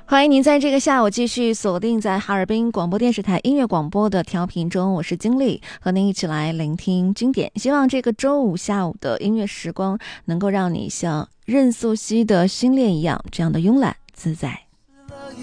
欢迎您在这个下午继续锁定在哈尔滨广播电视台音乐广播的调频中，我是金丽，和您一起来聆听经典。希望这个周五下午的音乐时光能够让你像任素汐的心恋一样，这样的慵懒自在。